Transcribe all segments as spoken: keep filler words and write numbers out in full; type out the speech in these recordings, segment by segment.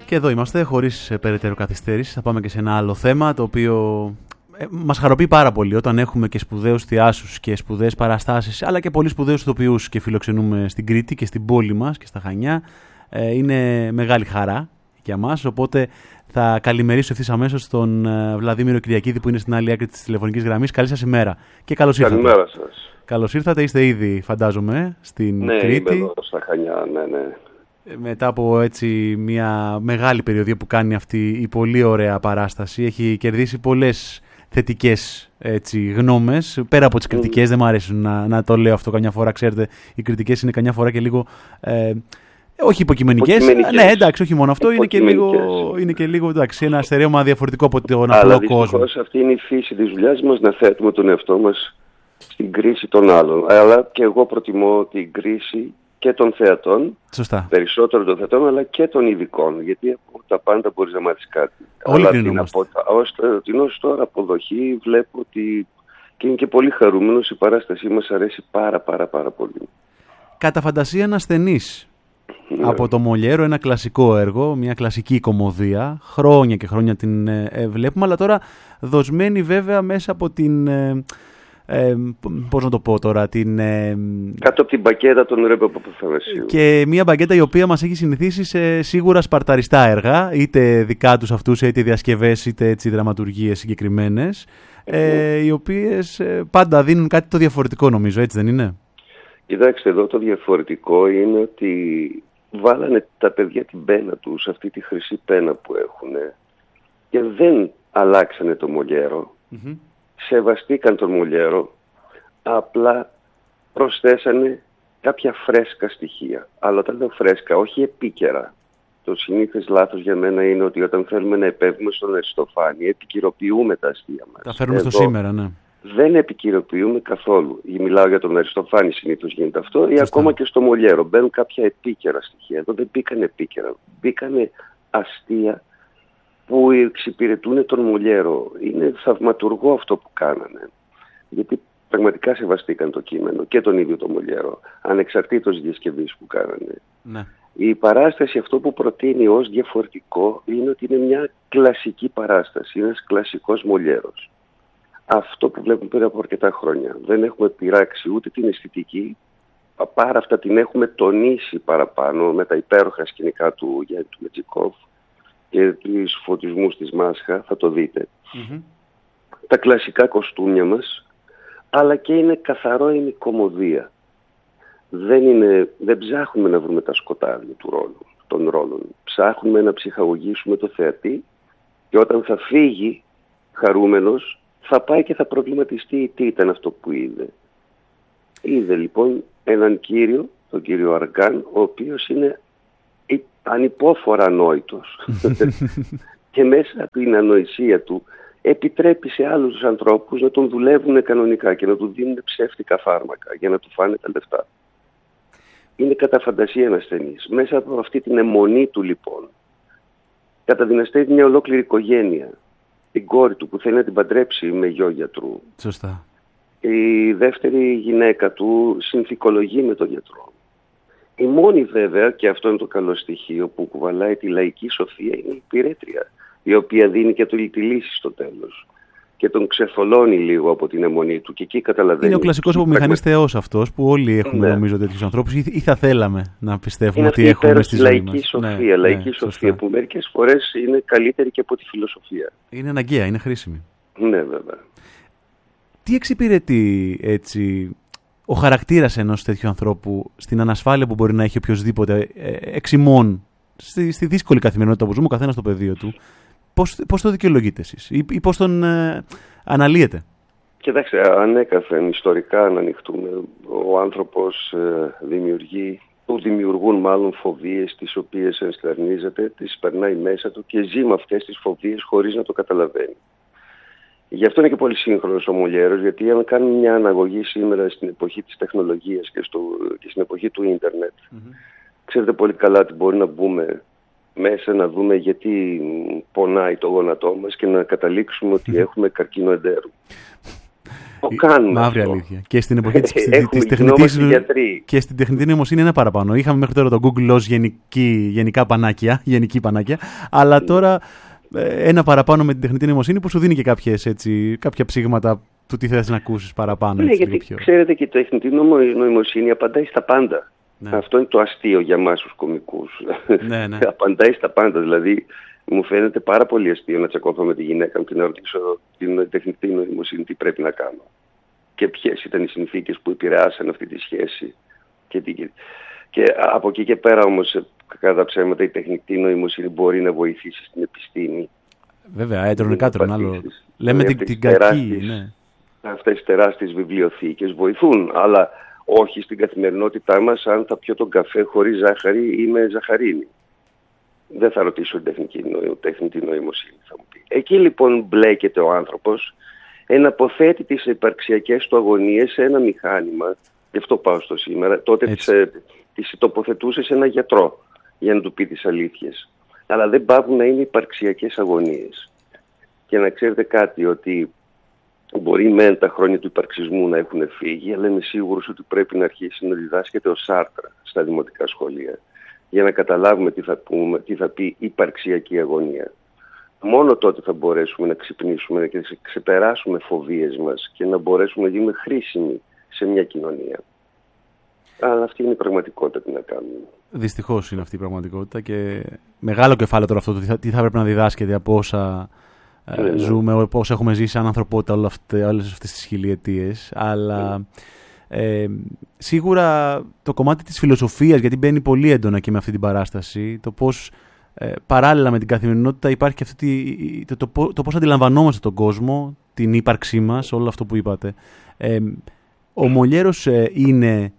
Και εδώ είμαστε, χωρίς περαιτέρω καθυστέρηση. Θα πάμε και σε ένα άλλο θέμα, το οποίο ε, μας χαροποιεί πάρα πολύ όταν έχουμε και σπουδαίους θεάσους και σπουδαίες παραστάσεις, αλλά και πολύ σπουδαίους ηθοποιούς και φιλοξενούμε στην Κρήτη και στην πόλη μας και στα Χανιά. Ε, είναι μεγάλη χαρά για μας, οπότε θα καλημερίσω ευθύς αμέσως τον ε, Βλαδίμηρο Κυριακίδη που είναι στην άλλη άκρη της τηλεφωνικής γραμμής. Καλή σας ημέρα και καλώς ήρθατε. Καλημέρα σας. Καλώς ήρθατε, είστε ήδη φαντάζομαι στην ναι, Κρήτη. Ναι, είμαι εδώ στα Χανιά, ναι, ναι. Μετά από έτσι μια μεγάλη περιοδία που κάνει αυτή η πολύ ωραία παράσταση, έχει κερδίσει πολλές θετικές έτσι, γνώμες, πέρα από τις κριτικές, mm. δεν μου αρέσει να, να το λέω αυτό καμιά φορά, ξέρετε, οι κριτικές είναι καμιά φορά και λίγο, ε, όχι υποκειμενικές, ναι εντάξει, όχι μόνο αυτό, είναι και λίγο, είναι και λίγο εντάξει, ένα στερέωμα διαφορετικό από τον απλό κόσμο. Αλλά αυτή είναι η φύση της δουλειάς μας, να θέτουμε τον εαυτό μας στην κρίση των άλλων, αλλά και εγώ προτιμώ την κρίση και των θεατών, σωστά. Περισσότερο των θεατών, αλλά και των ειδικών, γιατί από τα πάντα μπορείς να μάθεις κάτι. Όλοι αλλά την, απο... την ως τώρα αποδοχή βλέπω ότι και είναι και πολύ χαρούμενος, η παράστασή μας αρέσει πάρα πάρα πάρα πολύ. Κατά φαντασία ανασθενής ναι. από το Μολιέρο, ένα κλασικό έργο, μια κλασική κομμωδία, χρόνια και χρόνια την ε, βλέπουμε, αλλά τώρα δοσμένη βέβαια μέσα από την... Ε, Ε, πώς να το πω τώρα, την... Ε, κάτω από την μπακέτα των Ρέμπε Παπαθανασίου. Και μια μπακέτα η οποία μας έχει συνηθίσει σε σίγουρα σπαρταριστά έργα, είτε δικά τους αυτούς, είτε διασκευές, είτε έτσι δραματουργίες συγκεκριμένες, ε, οι οποίες ε, πάντα δίνουν κάτι το διαφορετικό νομίζω, έτσι δεν είναι? Κοιτάξτε, εδώ το διαφορετικό είναι ότι βάλανε τα παιδιά την πένα τους, αυτή τη χρυσή πένα που έχουν και δεν αλλάξανε το Μολιέρο. Mm-hmm. Σεβαστήκαν τον Μολιέρο, απλά προσθέσανε κάποια φρέσκα στοιχεία. Αλλά όταν λέω φρέσκα, όχι επίκαιρα. Το συνήθες λάθος για μένα είναι ότι όταν θέλουμε να επέβουμε στον Αριστοφάνη, επικυροποιούμε τα αστεία μας. Τα φέρουμε στο σήμερα, ναι. Δεν επικυροποιούμε καθόλου. Μιλάω για τον Αριστοφάνη, συνήθως γίνεται αυτό, ή ακόμα και στο Μολιέρο. Μπαίνουν κάποια επίκαιρα στοιχεία. Εδώ δεν μπήκαν επίκαιρα. Μπήκανε αστεία που εξυπηρετούν τον Μολιέρο. Είναι θαυματουργό αυτό που κάνανε. Γιατί πραγματικά σεβαστήκαν το κείμενο και τον ίδιο τον Μολιέρο, ανεξαρτήτως διασκευής που κάνανε. Ναι. Η παράσταση αυτό που προτείνει ως διαφορετικό είναι ότι είναι μια κλασική παράσταση, είναι ένας κλασικός Μολιέρος. Αυτό που βλέπουμε πριν από αρκετά χρόνια. Δεν έχουμε πειράξει ούτε την αισθητική, παρά αυτά την έχουμε τονίσει παραπάνω με τα υπέροχα σκηνικά του Γιάννη του Μετζικόφ και τους φωτισμούς της Μάσχα, θα το δείτε. Mm-hmm. Τα κλασικά κοστούμια μας, αλλά και είναι καθαρό, είναι κομμωδία. Δεν, είναι, δεν ψάχνουμε να βρούμε τα σκοτάδια του ρόλου, των ρόλων. Ψάχνουμε να ψυχαγωγήσουμε το θεατή και όταν θα φύγει χαρούμενος, θα πάει και θα προβληματιστεί τι ήταν αυτό που είδε. Είδε λοιπόν έναν κύριο, τον κύριο Αργάν, ο οποίος είναι ανυπόφορα ανόητος και μέσα από την ανοησία του επιτρέπει σε άλλους τους ανθρώπους να τον δουλεύουν κανονικά και να του δίνουν ψεύτικα φάρμακα για να του φάνε τα λεφτά. Είναι κατά φαντασία ένας ασθενής. Μέσα από αυτή την αιμονή του λοιπόν καταδυναστεύει μια ολόκληρη οικογένεια. Την κόρη του που θέλει να την παντρέψει με γιο γιατρού. Σωστά. Η δεύτερη γυναίκα του συνθηκολογεί με τον γιατρό. Η μόνη βέβαια, και αυτό είναι το καλό στοιχείο που κουβαλάει τη λαϊκή σοφία, είναι η υπηρέτρια, η οποία δίνει και τη λύση στο τέλος και τον ξεθολώνει λίγο από την αιμονή του και εκεί καταλαβαίνει. Είναι ο κλασικός απομηχανής θεός αυτός που όλοι έχουμε ναι. νομίζω τέτοιους ανθρώπους ή, ή θα θέλαμε να πιστεύουμε είναι ότι έχουμε στη ζωή λαϊκή μας. Σοφία, ναι, λαϊκή ναι, σοφία που μερικές φορές είναι καλύτερη και από τη φιλοσοφία. Είναι αναγκαία, είναι χρήσιμη. Ναι βέβαια. Τι εξυπηρετεί έτσι ο χαρακτήρας ενός τέτοιου ανθρώπου στην ανασφάλεια που μπορεί να έχει οποιοσδήποτε εξ ημών στη, στη δύσκολη καθημερινότητα που ζούμε, ο καθένας στο πεδίο του, πώς, πώς το δικαιολογείτε εσείς ή, ή πώς τον ε, αναλύετε? Κοιτάξτε, ανέκαθεν ιστορικά αν ανοιχτούμε, ο άνθρωπος ε, δημιουργεί, που δημιουργούν μάλλον φοβίες τις οποίες ενστερνίζεται, τις περνάει μέσα του και ζει με αυτές τις φοβίες χωρίς να το καταλαβαίνει. Γι' αυτό είναι και πολύ σύγχρονος ο Μολιέρος, γιατί αν κάνουμε μια αναγωγή σήμερα στην εποχή της τεχνολογίας και, στο, και στην εποχή του ίντερνετ, mm-hmm. ξέρετε πολύ καλά ότι μπορεί να μπούμε μέσα να δούμε γιατί πονάει το γόνατό μας και να καταλήξουμε ότι έχουμε καρκίνο εντέρου. Το κάνουμε. Μαύρη αυτό. Αλήθεια. Και στην εποχή της, της τεχνητής και στην τεχνητή νοημοσύνη είναι παραπάνω. Είχαμε μέχρι τώρα το Google ως γενική, γενικά πανάκια, γενική πανάκια, αλλά τώρα ένα παραπάνω με την τεχνητή νοημοσύνη που σου δίνει και κάποιες, έτσι, κάποια ψήγματα του τι θες να ακούσεις παραπάνω. Ναι, γιατί πιο. Ξέρετε και η τεχνητή νοημοσύνη απαντάει στα πάντα. Ναι. Αυτό είναι το αστείο για εμάς τους κωμικούς. Ναι, ναι. Απαντάει στα πάντα. Δηλαδή, μου φαίνεται πάρα πολύ αστείο να τσακώθω με τη γυναίκα μου και να ρωτήσω την τεχνητή νοημοσύνη τι πρέπει να κάνω. Και ποιες ήταν οι συνθήκες που επηρεάσαν αυτή τη σχέση. Και, τι... και από εκεί και πέρα όμως, κατά ψέματα, η τεχνητή νοημοσύνη μπορεί να βοηθήσει στην επιστήμη. Βέβαια, έτρωνε κάτω άλλο. Λέμε την, την κακή. Ναι. Αυτές οι τεράστιες βιβλιοθήκες βοηθούν, αλλά όχι στην καθημερινότητά μας αν θα πιω τον καφέ χωρίς ζάχαρη ή με ζαχαρίνη. Δεν θα ρωτήσω την τεχνητή νοημοσύνη, θα μου πει. Εκεί λοιπόν μπλέκεται ο άνθρωπος, εναποθέτει τις υπαρξιακές του αγωνίες σε ένα μηχάνημα, γι' αυτό πάω στο σήμερα, τότε τις, τις τοποθετούσε σε ένα γιατρό για να του πει τις αλήθειες. Αλλά δεν πάβουν να είναι υπαρξιακές αγωνίες. Και να ξέρετε κάτι, ότι μπορεί μεν τα χρόνια του υπαρξισμού να έχουν φύγει, αλλά είμαι σίγουρος ότι πρέπει να αρχίσει να διδάσκεται ο Σάρτρα στα δημοτικά σχολεία, για να καταλάβουμε τι θα, πούμε, τι θα πει υπαρξιακή αγωνία. Μόνο τότε θα μπορέσουμε να ξυπνήσουμε και να ξεπεράσουμε φοβίες μας και να μπορέσουμε να γίνουμε χρήσιμοι σε μια κοινωνία. Αλλά αυτή είναι η πραγματικότητα, τι να κάνουμε. Δυστυχώς είναι αυτή η πραγματικότητα και μεγάλο κεφάλαιο τώρα αυτό, τι θα πρέπει να διδάσκεται από όσα ναι, ναι. ζούμε, πώς έχουμε ζήσει σαν ανθρωπότητα όλες αυτές, όλες αυτές τις χιλιετίες. Αλλά ναι. ε, σίγουρα το κομμάτι της φιλοσοφίας, γιατί μπαίνει πολύ έντονα και με αυτή την παράσταση, το πώς ε, παράλληλα με την καθημερινότητα υπάρχει και αυτή, το, το, το, το πώς αντιλαμβανόμαστε τον κόσμο, την ύπαρξή μας, όλο αυτό που είπατε. Ε, ο Μολιέρος ε, είναι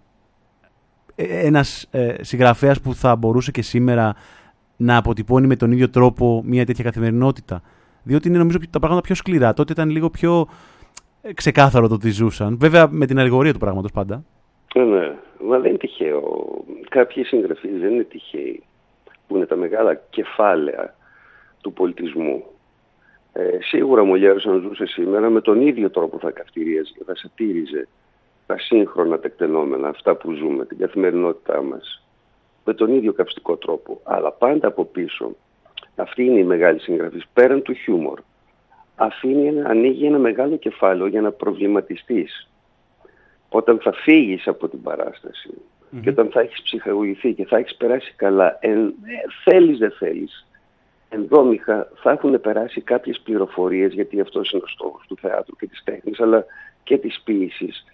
ένας ε, συγγραφέας που θα μπορούσε και σήμερα να αποτυπώνει με τον ίδιο τρόπο μια τέτοια καθημερινότητα. Διότι είναι νομίζω τα πράγματα πιο σκληρά. Τότε ήταν λίγο πιο ξεκάθαρο το τι ζούσαν. Βέβαια με την αλληγορία του πράγματος πάντα. Ναι, ναι. Μα δεν είναι τυχαίο. Κάποιοι συγγραφείς δεν είναι τυχαίοι, που είναι τα μεγάλα κεφάλαια του πολιτισμού. Ε, σίγουρα ο Μολιέρος αν ζούσε σήμερα με τον ίδιο τρόπο θα καυτηρίαζε και θα σατήριζε τα σύγχρονα τεκτενόμενα, αυτά που ζούμε, την καθημερινότητά μας, με τον ίδιο καυστικό τρόπο. Αλλά πάντα από πίσω, αυτή είναι η μεγάλη συγγραφής, πέραν του χιούμορ, αφήνει, ανοίγει ένα μεγάλο κεφάλαιο για να προβληματιστείς. Όταν θα φύγεις από την παράσταση mm-hmm. και όταν θα έχεις ψυχαγωγηθεί και θα έχεις περάσει καλά, εν, ε, θέλεις δεν θέλεις, ενδόμηχα θα έχουν περάσει κάποιες πληροφορίες, γιατί αυτός είναι ο στόχος του θεάτρου και της τέχνης, αλλά και της ποίησης,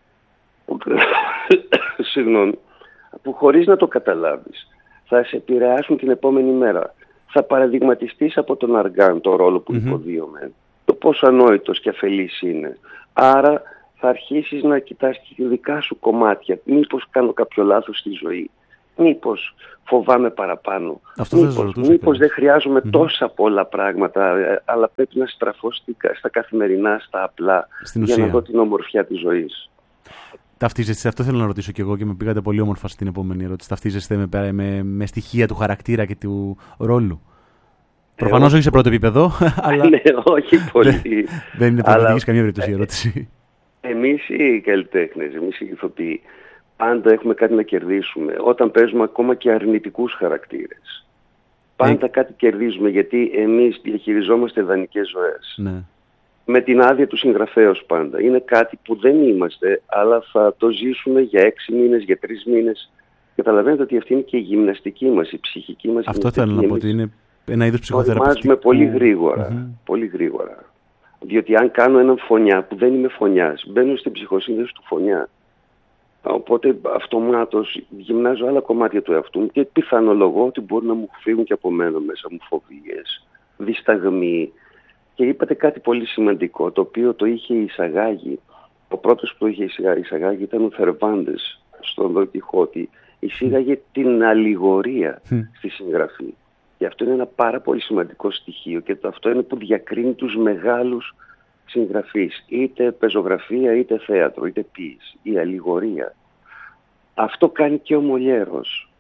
συγγνώμη, που χωρίς να το καταλάβεις θα σε επηρεάσουν την επόμενη μέρα. Θα παραδειγματιστείς από τον Αργάν, το ρόλο που mm-hmm. υποδίωμε, το πόσο ανόητος και αφελής είναι. Άρα θα αρχίσεις να κοιτάς και δικά σου κομμάτια. Μήπως κάνω κάποιο λάθος στη ζωή, μήπως φοβάμαι παραπάνω, αυτό μήπως, μήπως δεν χρειάζομαι mm-hmm. τόσα πολλά πράγματα, αλλά πρέπει να στραφώ στα καθημερινά, στα απλά, για να δω την ομορφιά της ζωής. Ταυτίζεστε, αυτό θέλω να ρωτήσω κι εγώ και με πήγατε πολύ όμορφα στην επόμενη ερώτηση. Ταυτίζεστε με, με, με στοιχεία του χαρακτήρα και του ρόλου? Ε, Προφανώς όχι σε πρώτο επίπεδο, αλλά. Ναι, όχι πολύ. Δεν είναι προβληματική καμία περίπτωση η ερώτηση. Εμείς οι καλλιτέχνες, εμείς οι ηθοποιοί, πάντα έχουμε κάτι να κερδίσουμε. Όταν παίζουμε ακόμα και αρνητικούς χαρακτήρες, πάντα ε... κάτι κερδίζουμε, γιατί εμείς διαχειριζόμαστε ιδανικές ζωές. Ναι. Με την άδεια του συγγραφέως πάντα. Είναι κάτι που δεν είμαστε, αλλά θα το ζήσουμε για έξι μήνες, για τρεις μήνες. Καταλαβαίνετε ότι αυτή είναι και η γυμναστική μας, η ψυχική μας. Αυτό θέλω να πω, ότι είναι ένα είδος ψυχοθεραπευτικού. Οριμάζουμε πολύ γρήγορα, mm-hmm. πολύ γρήγορα. Διότι αν κάνω έναν φωνιά που δεν είμαι φωνιάς, μπαίνω στην ψυχοσύνδεση του φωνιά. Οπότε αυτομάτως γυμνάζω άλλα κομμάτια του εαυτού μου και πιθανολογώ ότι μπορεί να μου φύγουν και από μένα μέσα μου φοβίες, δισταγμοί. Και είπατε κάτι πολύ σημαντικό, το οποίο το είχε εισαγάγει. Ο πρώτος που το είχε εισαγάγει ήταν ο Θερβάντες στον Δον Κιχώτη. Εισήγαγε την αλληγορία mm. στη συγγραφή. Και αυτό είναι ένα πάρα πολύ σημαντικό στοιχείο και το αυτό είναι που διακρίνει τους μεγάλους συγγραφείς. Είτε πεζογραφία, είτε θέατρο, είτε ποίηση. Η αλληγορία. Αυτό κάνει και ο Μολιέρος.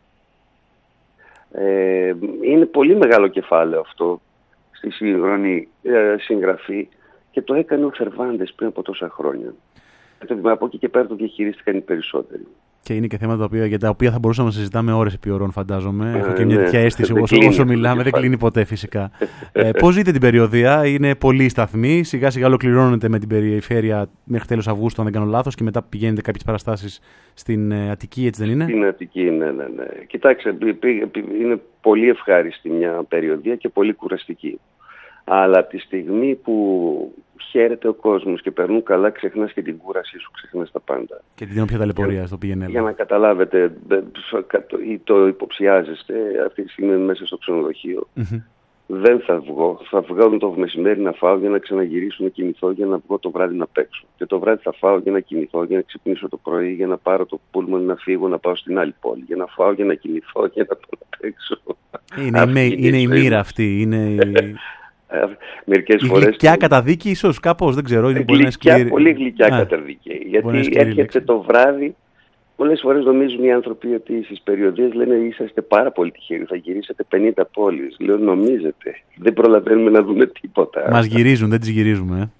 Ε, είναι πολύ μεγάλο κεφάλαιο αυτό στη σύγχρονη ε, συγγραφή και το έκανε ο Θερβάντες πριν από τόσα χρόνια. Από εκεί και πέρα το διαχειρίστηκαν οι περισσότεροι. Και είναι και θέματα τα οποία, για τα οποία θα μπορούσαμε να συζητάμε ώρες επί ώρων, φαντάζομαι. Ε, Έχω και μια ναι, τέτοια αίσθηση όσο, κλείνει, όσο μιλάμε, δεν κλείνει ποτέ φυσικά. ε, πώς ζείτε την περιοδία, είναι πολλοί σταθμοί. Σιγά σιγά ολοκληρώνεται με την περιφέρεια μέχρι τέλος Αυγούστου, αν δεν κάνω λάθος, και μετά πηγαίνετε κάποιες παραστάσεις στην ε, Αττική, έτσι δεν είναι? Στην Αττική, ναι, ναι, ναι. Κοιτάξτε, είναι πολύ ευχάριστη μια περιοδία και πολύ κουραστική. Αλλά από τη στιγμή που χαίρεται ο κόσμος και περνούν καλά, ξεχνάς και την κούρασή σου, ξεχνάς τα πάντα. Και την όποια ταλαιπωρία στο πήγαινε. Για να καταλάβετε, ή το υποψιάζεστε, αυτή τη στιγμή μέσα στο ξενοδοχείο. Mm-hmm. Δεν θα βγω. Θα βγω το μεσημέρι να φάω για να ξαναγυρίσω να κοιμηθώ, για να βγω το βράδυ να παίξω. Και το βράδυ θα φάω για να κοιμηθώ, για να ξυπνήσω το πρωί, για να πάρω το πούλμαν να φύγω, να πάω στην άλλη πόλη. Για να φάω, για να κοιμηθώ, για να πάω να παίξω. Είναι, είναι, είναι η μοίρα αυτή. Είναι η... Μερικές η φορές... γλυκιά καταδίκη, ίσως κάπως, δεν ξέρω. Είναι γλυκιά, σκληρή... πολύ γλυκιά καταδίκη. Γιατί έρχεται το βράδυ, πολλές φορές νομίζουν οι άνθρωποι ότι στις περιοδίες λένε είσαστε πάρα πολύ τυχεροί, θα γυρίσετε πενήντα πόλεις. Λέω νομίζετε, δεν προλαβαίνουμε να δούμε τίποτα. Μας γυρίζουν, δεν τις γυρίζουμε.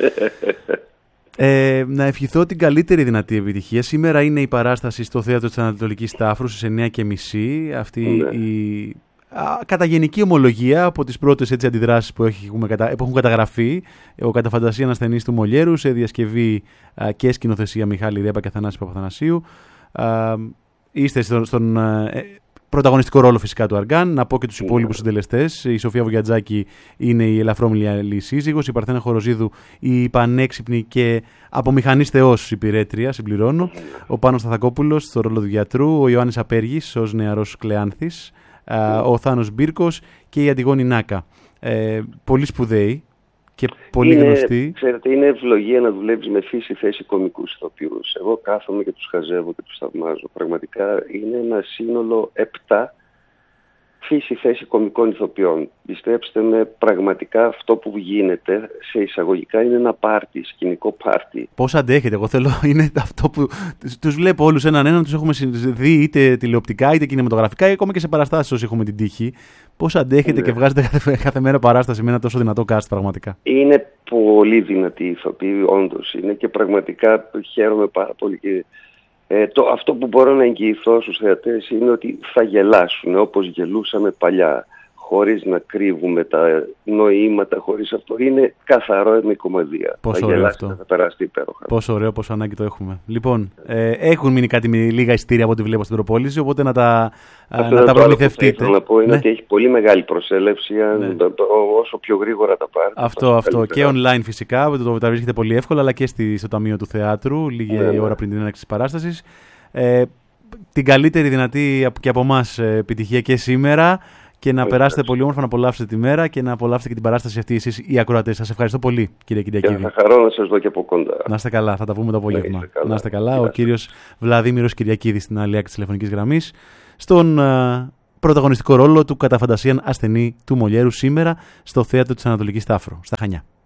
Ε, να ευχηθώ την καλύτερη δυνατή επιτυχία. Σήμερα είναι η παράσταση στο Θέατρο της Ανατολικής Τάφρου στις εννιά και μισή. Αυτή ναι. η... Κατά γενική ομολογία, από τις πρώτες έτσι αντιδράσεις που, έχουμε, που έχουν καταγραφεί, ο Κατά φαντασία ασθενής του Μολιέρου, σε διασκευή α, και σκηνοθεσία Μιχάλη Ρέπα και Θανάση Παπαθανασίου. Α, είστε στον, στον ε, πρωταγωνιστικό ρόλο φυσικά του Αργάν. Να πω και τους υπόλοιπους συντελεστές. Η Σοφία Βουγιατζάκη είναι η ελαφρόμιλη σύζυγος, η Παρθένα Χοροζίδου η πανέξυπνη και από μηχανής θεός υπηρέτρια, συμπληρώνω. Ο Πάνος Σταθακόπουλος στο ρόλο του γιατρού, ο Ιωάννης Απέργης ως νεαρός Κλεάνθης, ο Θάνος Μπίρκος και η Αντιγόνη Νάκα. Ε, πολύ σπουδαίοι και πολύ είναι, γνωστοί. Ξέρετε, είναι ευλογία να δουλεύεις με φύση θέση κωμικούς ηθοποιούς. Εγώ κάθομαι και τους χαζεύω και τους θαυμάζω. Πραγματικά είναι ένα σύνολο επτά φύση θέση κωμικών ηθοποιών. Πιστέψτε με, πραγματικά αυτό που γίνεται σε εισαγωγικά είναι ένα πάρτι, σκηνικό πάρτι. Πώς αντέχετε, εγώ θέλω, είναι αυτό που τους βλέπω όλους έναν έναν, τους έχουμε δει είτε τηλεοπτικά είτε κινηματογραφικά, ακόμα και σε παραστάσεις όσοι έχουμε την τύχη. Πώς αντέχετε ναι. και βγάζετε κάθε, κάθε μέρα παράσταση με ένα τόσο δυνατό cast πραγματικά? Είναι πολύ δυνατοί ηθοποιοί, όντως είναι, και πραγματικά χαίρομαι πάρα πολύ. Και Ε, το, αυτό που μπορώ να εγγυηθώ στους θεατές είναι ότι θα γελάσουν όπως γελούσαμε παλιά, χωρίς να κρύβουμε τα νοήματα, χωρίς αυτό. Είναι καθαρό με κομμωδία. Πόσο θα ωραίο αυτό. Θα περάσει υπέροχα. Πόσο ωραίο, πόσο ανάγκη το έχουμε. Λοιπόν, ε, έχουν μείνει κάτι με λίγα ειστήρια από ό,τι βλέπω στην προπόληση, οπότε να τα, να τα προμηθευτείτε. Αυτό να πω είναι ναι. ότι έχει πολύ μεγάλη προσέλευση, αν, ναι. όσο πιο γρήγορα τα πάρετε. Αυτό, αυτό. Και online φυσικά, το τα βρίσκεται πολύ εύκολα, αλλά και στη, στο Ταμείο του Θεάτρου, λίγη ναι, ώρα ναι. πριν την έναρξη της παράστασης. Ε, την καλύτερη δυνατή και από εμάς επιτυχία και σήμερα. Και να περάσετε πολύ όμορφα, να απολαύσετε τη μέρα και να απολαύσετε και την παράσταση αυτή εσείς οι ακροατές. Σας ευχαριστώ πολύ, κύριε Κυριακίδη. Και θα χαρώ να σας δω και από κοντά. Να είστε καλά, θα τα πούμε το απόγευμα. Να, να είστε καλά. Ο κύριος Βλαδίμηρος Κυριακίδης στην άλλη άκρη της τηλεφωνικής γραμμής, στον uh, πρωταγωνιστικό ρόλο του κατά φαντασίαν ασθενή του Μολιέρου σήμερα στο Θέατρο της Ανατολικής Τάφρου, στα Χανιά.